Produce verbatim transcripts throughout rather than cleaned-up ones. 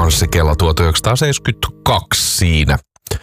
Tanssikello tuhatyhdeksänsataaseitsemänkymmentäkaksi siinä.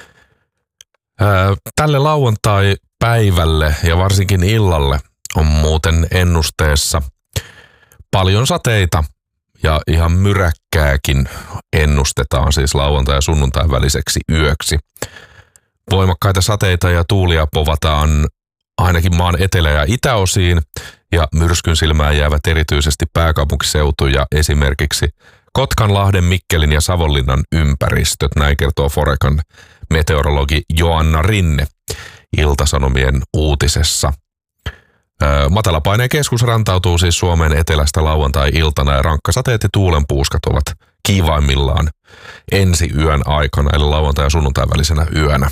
Tälle lauantai-päivälle ja varsinkin illalle on muuten ennusteessa paljon sateita ja ihan myräkkääkin ennustetaan siis lauantai- ja sunnuntain väliseksi yöksi. Voimakkaita sateita ja tuulia povataan ainakin maan etelä- ja itäosiin ja myrskyn silmään jäävät erityisesti pääkaupunkiseutu ja esimerkiksi Kotkanlahden, Mikkelin ja Savonlinnan ympäristöt, näin kertoo Forecan meteorologi Joanna Rinne Ilta-Sanomien uutisessa. Öö, matalapaineen keskus rantautuu siis Suomen etelästä lauantai-iltana ja rankkasateet ja tuulenpuuskat ovat kiivaimmillaan ensi yön aikana eli lauantai- ja sunnuntain välisenä yönä.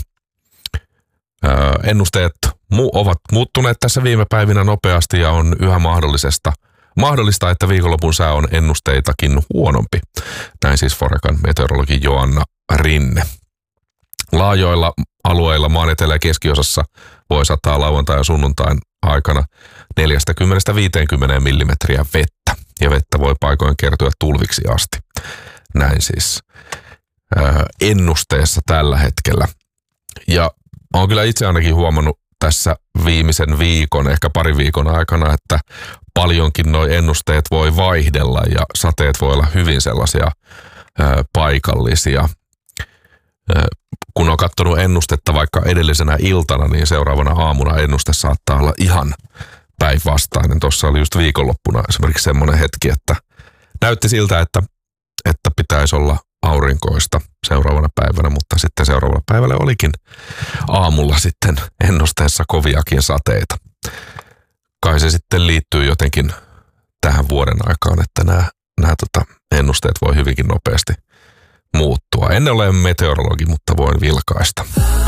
Öö, ennusteet mu- ovat muuttuneet tässä viime päivinä nopeasti ja on yhä mahdollisesta Mahdollista, että viikonlopun sää on ennusteitakin huonompi. Näin siis Forecan meteorologi Joanna Rinne. Laajoilla alueilla maan etelä- ja keskiosassa voi sataa lauantai- ja sunnuntain aikana neljäkymmentä viisikymmentä millimetriä vettä. Ja vettä voi paikoin kertyä tulviksi asti. Näin siis ää, ennusteessa tällä hetkellä. Ja olen kyllä itse ainakin huomannut tässä viimeisen viikon, ehkä pari viikon aikana, että paljonkin nuo ennusteet voi vaihdella ja sateet voi olla hyvin sellaisia ää, paikallisia. Ää, kun on katsonut ennustetta vaikka edellisenä iltana, niin seuraavana aamuna ennuste saattaa olla ihan päinvastainen. Tuossa oli just viikonloppuna esimerkiksi semmoinen hetki, että näytti siltä, että, että pitäisi olla aurinkoista seuraavana päivänä, mutta sitten seuraavana päivällä olikin aamulla sitten ennusteessa koviakin sateita. Kai se sitten liittyy jotenkin tähän vuoden aikaan, että nämä, nämä tota, ennusteet voi hyvinkin nopeasti muuttua. En ole meteorologi, mutta voin vilkaista.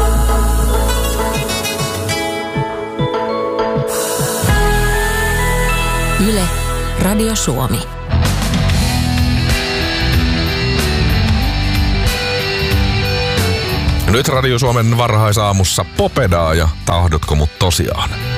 Yle, Radio Suomi. Nyt Radio Suomen varhaisaamussa Popedaa ja Tahdotko mut tosiaan?